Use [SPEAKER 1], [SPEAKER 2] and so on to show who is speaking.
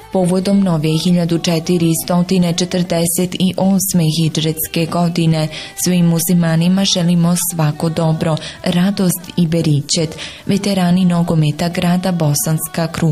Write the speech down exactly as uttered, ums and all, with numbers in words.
[SPEAKER 1] Povodom nove hiljadu četiristo četrdeset osme hidžretske godine svim muslimanima želimo svako dobro, radost i beričet. Veterani nogometa grada Bosanska Krupa